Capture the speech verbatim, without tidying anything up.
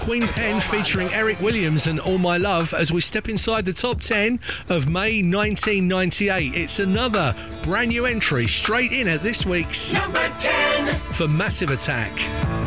Queen Pen featuring Eric Williams and All My Love as we step inside the top ten of May nineteen ninety-eight. It's another brand new entry straight in at this week's number ten for Massive Attack.